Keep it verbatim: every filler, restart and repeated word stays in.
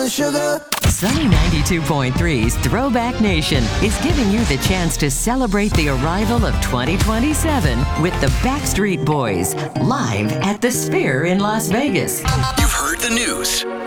sugar. Sunny ninety-two point three's Throwback Nation is giving you the chance to celebrate the arrival of twenty twenty-seven with the Backstreet Boys live at the Sphere in Las Vegas. You've heard the news.